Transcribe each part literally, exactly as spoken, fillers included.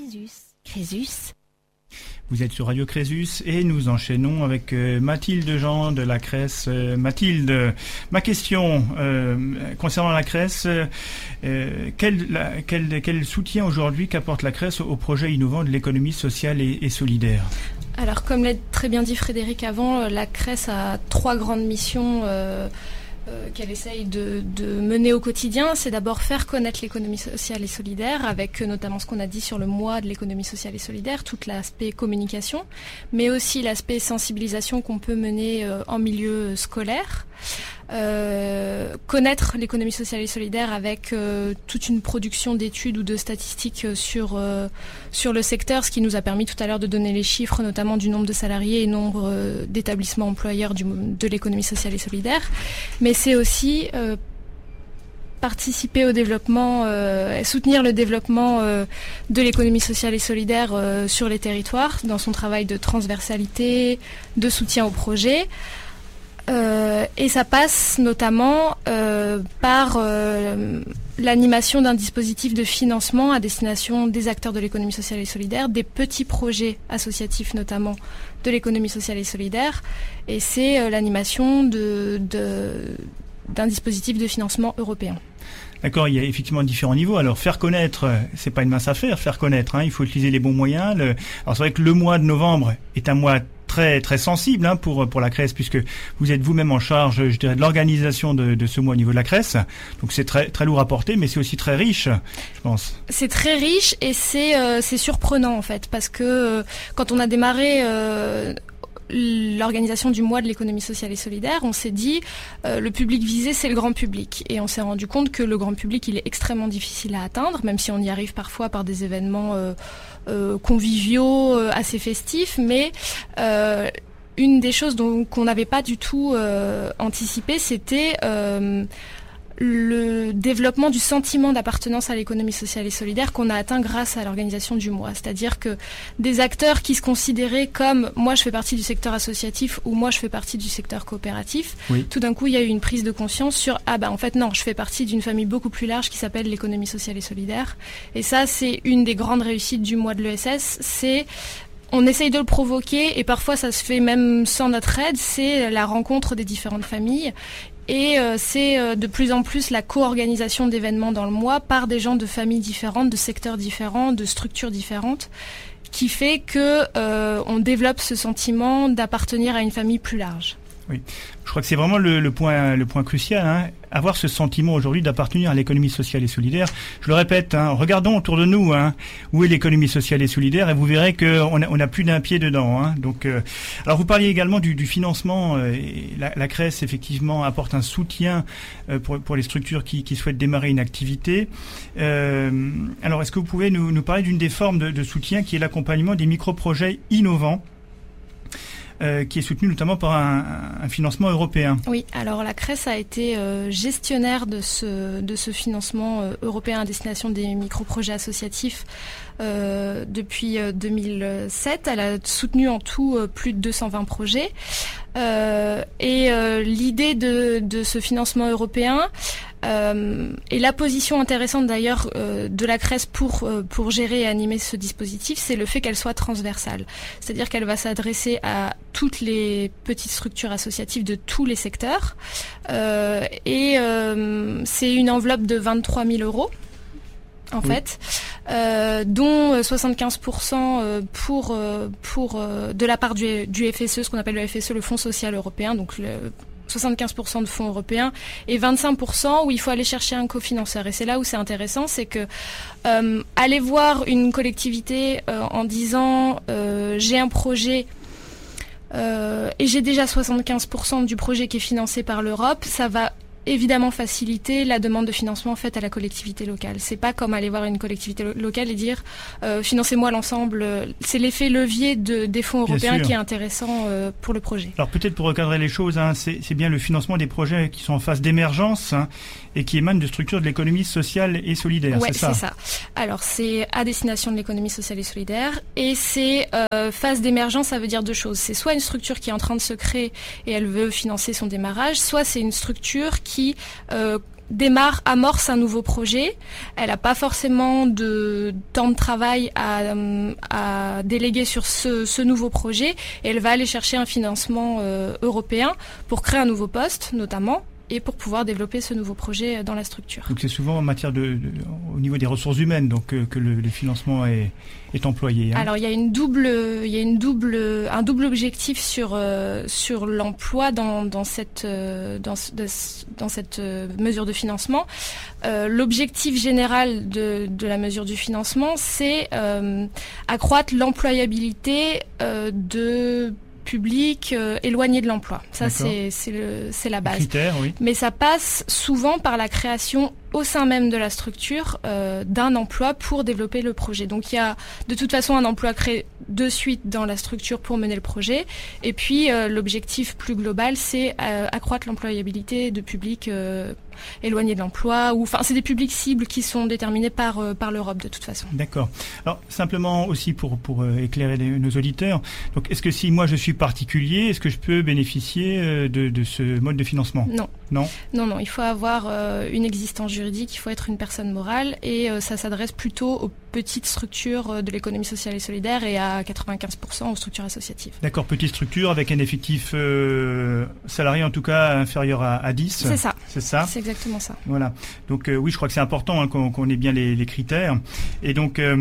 Crésus. Crésus. Vous êtes sur Radio Crésus et nous enchaînons avec euh, Mathilde Jean de la Cresse. Euh, Mathilde, ma question euh, concernant la Cresse, euh, quel, la, quel, quel soutien aujourd'hui qu'apporte la Cresse au projet innovant de l'économie sociale et, et solidaire ? Alors, comme l'a très bien dit Frédéric avant, la Cresse a trois grandes missions euh, euh, qu'elle essaye de, de mener au quotidien. C'est d'abord faire connaître l'économie sociale et solidaire, avec notamment ce qu'on a dit sur le mois de l'économie sociale et solidaire, tout l'aspect communication, mais aussi l'aspect sensibilisation qu'on peut mener euh, en milieu scolaire. Euh, connaître l'économie sociale et solidaire avec euh, toute une production d'études ou de statistiques sur, euh, sur le secteur, ce qui nous a permis tout à l'heure de donner les chiffres, notamment du nombre de salariés et nombre euh, d'établissements employeurs du, de l'économie sociale et solidaire. Mais c'est aussi euh, participer au développement, euh, soutenir le développement euh, de l'économie sociale et solidaire euh, sur les territoires, dans son travail de transversalité, de soutien au projet. Euh, et ça passe notamment euh, par euh, l'animation d'un dispositif de financement à destination des acteurs de l'économie sociale et solidaire, des petits projets associatifs notamment de l'économie sociale et solidaire. Et c'est euh, l'animation de, de, d'un dispositif de financement européen. D'accord, il y a effectivement différents niveaux. Alors faire connaître, c'est pas une mince affaire, faire connaître, hein, il faut utiliser les bons moyens. Le... Alors c'est vrai que le mois de novembre est un mois très très sensible hein, pour pour la Cresse, puisque vous êtes vous-même en charge, je dirais, de l'organisation de, de ce mois au niveau de la Cresse. Donc c'est très très lourd à porter, mais c'est aussi très riche, je pense. C'est très riche et c'est euh, c'est surprenant en fait, parce que euh, quand on a démarré euh, l'organisation du mois de l'économie sociale et solidaire, on s'est dit euh, le public visé c'est le grand public, et on s'est rendu compte que le grand public il est extrêmement difficile à atteindre, même si on y arrive parfois par des événements euh, euh, conviviaux, euh, assez festifs, mais euh, une des choses dont, qu'on n'avait pas du tout euh, anticipé, c'était euh, le développement du sentiment d'appartenance à l'économie sociale et solidaire qu'on a atteint grâce à l'organisation du mois. C'est-à-dire que des acteurs qui se considéraient comme « moi je fais partie du secteur associatif » ou « moi je fais partie du secteur coopératif oui. », tout d'un coup il y a eu une prise de conscience sur « ah bah en fait non, je fais partie d'une famille beaucoup plus large qui s'appelle l'économie sociale et solidaire ». Et ça c'est une des grandes réussites du mois de l'E S S, c'est on essaye de le provoquer et parfois ça se fait même sans notre aide, c'est la rencontre des différentes familles. Et euh, c'est euh, de plus en plus la co-organisation d'événements dans le mois par des gens de familles différentes, de secteurs différents, de structures différentes, qui fait que euh, on développe ce sentiment d'appartenir à une famille plus large. Oui, je crois que c'est vraiment le, le point, le point crucial, hein. Avoir ce sentiment aujourd'hui d'appartenir à l'économie sociale et solidaire. Je le répète, hein, regardons autour de nous, hein, où est l'économie sociale et solidaire, et vous verrez qu'on a, on a plus d'un pied dedans. Hein. Donc, euh, alors vous parliez également du, du financement. Euh, et la, la Cresse effectivement apporte un soutien euh, pour, pour les structures qui, qui souhaitent démarrer une activité. Euh, alors, est-ce que vous pouvez nous, nous parler d'une des formes de, de soutien qui est l'accompagnement des micro-projets innovants? Euh, qui est soutenu notamment par un, un financement européen. Oui, alors la Cresse a été euh, gestionnaire de ce, de ce financement euh, européen à destination des micro-projets associatifs euh, depuis euh, deux mille sept. Elle a soutenu en tout euh, plus de deux cent vingt projets. Euh, et euh, l'idée de, de ce financement européen euh, et la position intéressante d'ailleurs euh, de la Cresse pour, euh, pour gérer et animer ce dispositif, c'est le fait qu'elle soit transversale. C'est-à-dire qu'elle va s'adresser à toutes les petites structures associatives de tous les secteurs. Euh, et euh, c'est une enveloppe de vingt-trois mille euros. En oui. fait, euh, dont soixante-quinze pour cent pour, pour, euh, de la part du, du F S E, ce qu'on appelle le F S E, le Fonds social européen, donc le soixante-quinze pour cent de fonds européens, et vingt-cinq pour cent où il faut aller chercher un cofinanceur. Et c'est là où c'est intéressant, c'est que euh, aller voir une collectivité euh, en disant euh, j'ai un projet euh, et j'ai déjà soixante-quinze pour cent du projet qui est financé par l'Europe, ça va évidemment faciliter la demande de financement faite à la collectivité locale. C'est pas comme aller voir une collectivité lo- locale et dire euh, financez-moi l'ensemble. C'est l'effet levier de, des fonds européens qui est intéressant euh, pour le projet. Alors peut-être pour recadrer les choses, hein, c'est, c'est bien le financement des projets qui sont en phase d'émergence hein, et qui émanent de structures de l'économie sociale et solidaire. Ouais, c'est ça. c'est ça. Alors c'est à destination de l'économie sociale et solidaire et c'est euh, phase d'émergence, ça veut dire deux choses. C'est soit une structure qui est en train de se créer et elle veut financer son démarrage, soit c'est une structure qui qui euh, démarre, amorce un nouveau projet. Elle n'a pas forcément de temps de travail à, à déléguer sur ce, ce nouveau projet. Et elle va aller chercher un financement euh, européen pour créer un nouveau poste, notamment, et pour pouvoir développer ce nouveau projet dans la structure. Donc c'est souvent en matière de, de au niveau des ressources humaines donc euh, que le, le financement est, est employé. Hein. Alors il y a une double, il y a une double, un double objectif sur euh, sur l'emploi dans dans cette euh, dans de, dans cette euh, mesure de financement. Euh, l'objectif général de de la mesure du financement, c'est euh, accroître l'employabilité euh, de public euh, éloigné de l'emploi. Ça, c'est, c'est, le, c'est la base. Critère, oui. Mais ça passe souvent par la création au sein même de la structure euh, d'un emploi pour développer le projet. Donc il y a de toute façon un emploi créé de suite dans la structure pour mener le projet. Et puis euh, l'objectif plus global, c'est euh, accroître l'employabilité de publics euh, éloignés de l'emploi. Ou enfin, c'est des publics cibles qui sont déterminés par euh, par l'Europe de toute façon. D'accord. Alors simplement aussi pour pour euh, éclairer les, nos auditeurs. Donc est-ce que si moi je suis particulier, est-ce que je peux bénéficier euh, de de ce mode de financement ? Non. Non. Non, non. Il faut avoir euh, une existence juridique, il faut être une personne morale et euh, ça s'adresse plutôt aux petites structures euh, de l'économie sociale et solidaire et à quatre-vingt-quinze pour cent aux structures associatives. D'accord, petite structure avec un effectif euh, salarié en tout cas inférieur à, à dix. C'est ça. C'est ça. C'est exactement ça. Voilà. Donc euh, oui, je crois que c'est important hein, qu'on, qu'on ait bien les, les critères. Et donc euh,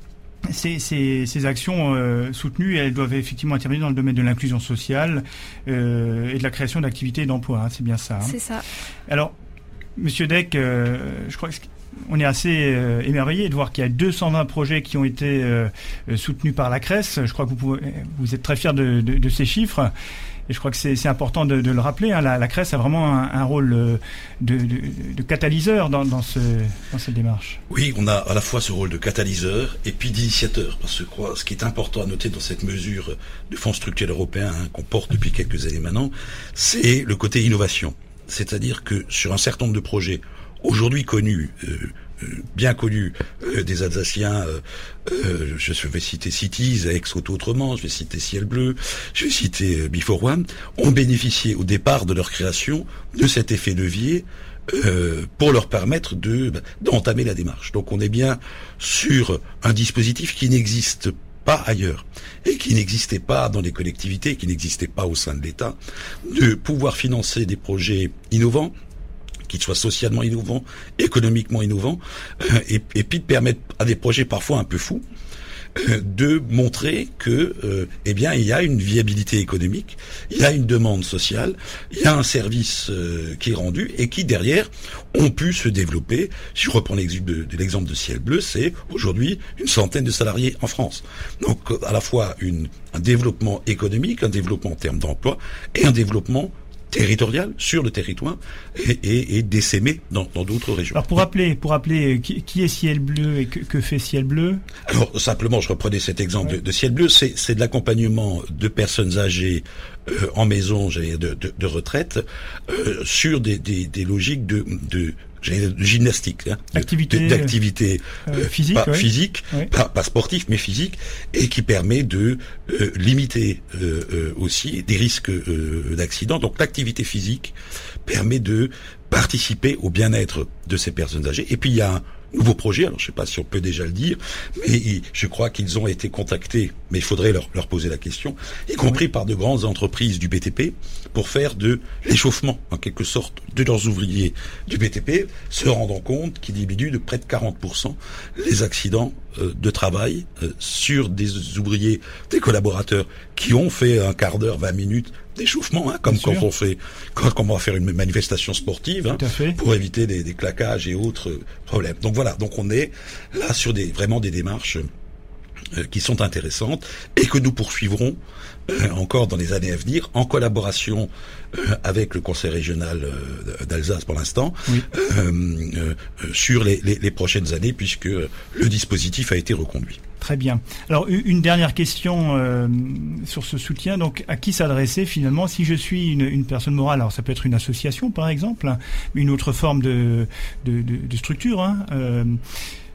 Ces, ces, ces actions euh, soutenues, elles doivent effectivement intervenir dans le domaine de l'inclusion sociale euh, et de la création d'activités et d'emplois. Hein, c'est bien ça. Hein. C'est ça. Alors, Monsieur Deck, euh, je crois qu'on est assez euh, émerveillé de voir qu'il y a deux cent vingt projets qui ont été euh, soutenus par la C R E S. Je crois que vous, pouvez, vous êtes très fiers de, de, de ces chiffres. Et je crois que c'est, c'est important de, de le rappeler. Hein. La, la C R E S a vraiment un, un rôle de, de, de catalyseur dans, dans, ce, dans cette démarche. Oui, on a à la fois ce rôle de catalyseur et puis d'initiateur. Parce que quoi, ce qui est important à noter dans cette mesure de fonds structurels européens hein, qu'on porte depuis quelques années maintenant, c'est le côté innovation. C'est-à-dire que sur un certain nombre de projets aujourd'hui connus, euh, bien connus euh, des Alsaciens, euh, euh, je vais citer Cities, Aix-Auto Autrement, je vais citer Ciel Bleu, je vais citer euh, Before One, ont bénéficié au départ de leur création de cet effet levier euh, pour leur permettre de bah, d'entamer la démarche. Donc on est bien sur un dispositif qui n'existe pas ailleurs et qui n'existait pas dans les collectivités, qui n'existait pas au sein de l'État, de pouvoir financer des projets innovants, qu'ils soient socialement innovants, économiquement innovants, euh, et, et puis de permettre à des projets parfois un peu fous euh, de montrer que, euh, eh bien, il y a une viabilité économique, il y a une demande sociale, il y a un service euh, qui est rendu et qui derrière ont pu se développer. Si je reprends l'exemple de, de l'exemple de Ciel Bleu, c'est aujourd'hui une centaine de salariés en France. Donc, à la fois une, un développement économique, un développement en termes d'emploi et un développement territorial sur le territoire et, et, et d'essaimer dans, dans d'autres régions. Alors pour rappeler, pour rappeler qui, qui est Ciel Bleu et que, que fait Ciel Bleu ? Alors simplement, je reprenais cet exemple ouais. de, de Ciel Bleu, c'est, c'est de l'accompagnement de personnes âgées euh, en maison, j'allais dire, de, de, de retraite, euh, sur des, des, des logiques de, de de gymnastique, hein, activité, de, d'activité euh, physique, pas ouais. physique, ouais. Pas, pas sportif, mais physique, et qui permet de euh, limiter euh, euh, aussi des risques euh, d'accident. Donc l'activité physique permet de participer au bien-être de ces personnes âgées. Et puis il y a un nouveau projet, alors je ne sais pas si on peut déjà le dire, mais il, je crois qu'ils ont été contactés, mais il faudrait leur, leur poser la question, y compris par de grandes entreprises du B T P, pour faire de l'échauffement, en quelque sorte, de leurs ouvriers du B T P, se rendant compte qu'ils diminuent de près de quarante pour cent les accidents euh, de travail euh, sur des ouvriers, des collaborateurs qui ont fait un quart d'heure, vingt minutes d'échauffement, hein, comme quand on fait, quand, quand on va faire une manifestation sportive, hein, pour éviter des, des claquages et autres problèmes. Donc voilà, donc on est là sur des vraiment des démarches euh, qui sont intéressantes et que nous poursuivrons euh, encore dans les années à venir en collaboration euh, avec le Conseil régional euh, d'Alsace pour l'instant, oui. euh, euh, sur les, les, les prochaines années, puisque le dispositif a été reconduit. Très bien. Alors une dernière question euh, sur ce soutien. Donc à qui s'adresser finalement si je suis une, une personne morale? Alors ça peut être une association par exemple, une autre forme de, de, de, de structure. Hein. Euh,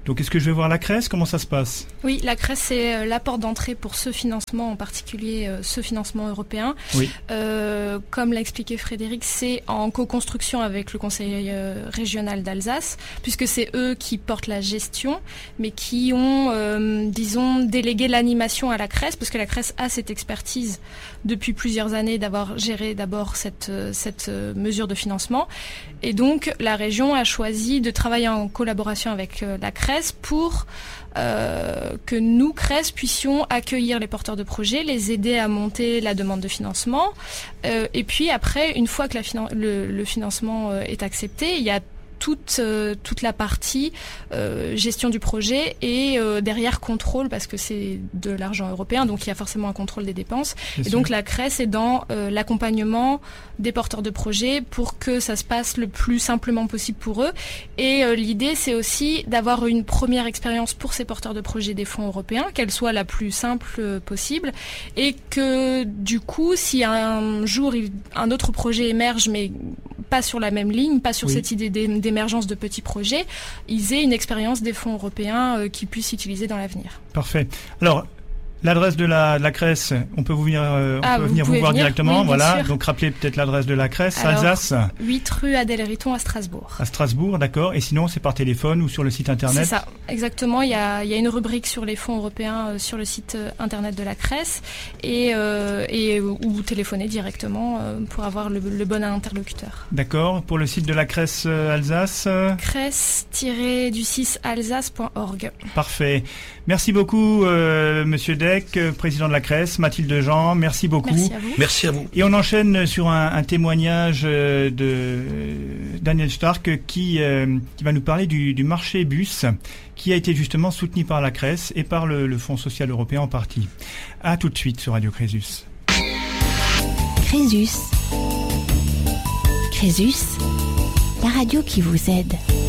Donc est-ce que je vais voir la CRES? Comment ça se passe? Oui, la CRES, c'est la porte d'entrée pour ce financement, en particulier ce financement européen. Oui. Euh, comme l'a expliqué Frédéric, c'est en co-construction avec le Conseil euh, régional d'Alsace, puisque c'est eux qui portent la gestion, mais qui ont, euh, disons, délégué l'animation à la CRES, parce que la CRES a cette expertise depuis plusieurs années d'avoir géré d'abord cette, cette mesure de financement. Et donc, la région a choisi de travailler en collaboration avec euh, la CRES pour euh, que nous, CRES, puissions accueillir les porteurs de projets, les aider à monter la demande de financement. Euh, et puis après, une fois que la finan- le, le financement euh, est accepté, il y a toute euh, toute la partie euh, gestion du projet et euh, derrière contrôle, parce que c'est de l'argent européen, donc il y a forcément un contrôle des dépenses. Bien et sûr. Donc la CRES est dans euh, l'accompagnement des porteurs de projets pour que ça se passe le plus simplement possible pour eux. Et euh, l'idée, c'est aussi d'avoir une première expérience pour ces porteurs de projets des fonds européens, qu'elle soit la plus simple euh, possible, et que du coup, si un jour il, un autre projet émerge, mais pas sur la même ligne, pas sur oui. cette idée d'émergence de petits projets, ils aient une expérience des fonds européens euh, qu'ils puissent utiliser dans l'avenir. Parfait. Alors, l'adresse de la, de la CRES, on peut vous venir, euh, on ah, peut vous venir vous voir venir, directement. Oui, voilà. sûr. Donc, rappelez peut-être l'adresse de la CRES, Alors, Alsace. huit rue Adèle Riton à Strasbourg. À Strasbourg, d'accord. Et sinon, c'est par téléphone ou sur le site internet? C'est ça, exactement. Il y a, il y a une rubrique sur les fonds européens euh, sur le site euh, internet de la CRES et, euh, et ou téléphoner directement euh, pour avoir le, le bon interlocuteur. D'accord. Pour le site de la CRES euh, Alsace euh... crès du six alsace point org. Parfait. Merci beaucoup, euh, Monsieur Deck, président de la CRES, Mathilde Jean, merci beaucoup. Merci à vous. Merci à vous. Et on enchaîne sur un, un témoignage de euh, Daniel Stark qui, euh, qui va nous parler du, du marché bus qui a été justement soutenu par la CRES et par le, le Fonds social européen en partie. À tout de suite sur Radio Crésus. Crésus. Crésus, la radio qui vous aide.